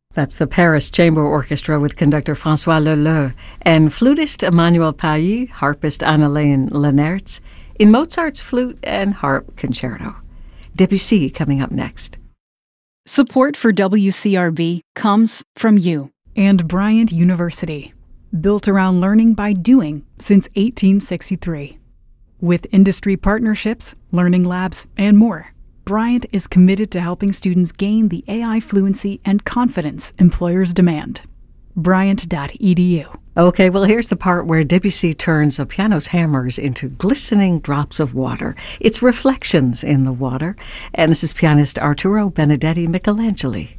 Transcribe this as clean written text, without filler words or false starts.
That's the Paris Chamber Orchestra with conductor François Leleu and flutist Emmanuel Pailly, harpist Annelaine Lenertz, in Mozart's Flute and Harp Concerto. Debussy coming up next. Support for WCRB comes from you. And Bryant University, built around learning by doing since 1863. With industry partnerships, learning labs, and more, Bryant is committed to helping students gain the AI fluency and confidence employers demand. Bryant.edu. Okay, well, here's the part where Debussy turns a piano's hammers into glistening drops of water. It's reflections in the water. And this is pianist Arturo Benedetti Michelangeli.